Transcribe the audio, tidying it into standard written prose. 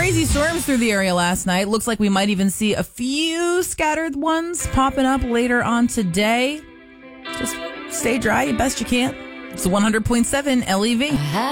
crazy storms through the area last night. Looks like we might even see a few scattered ones popping up later on today. Just stay dry best you can. It's 100.7 LEV.